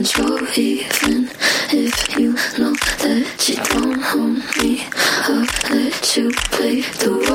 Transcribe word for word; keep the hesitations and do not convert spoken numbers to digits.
control. Even if you know that you don't own me, I'll let you play the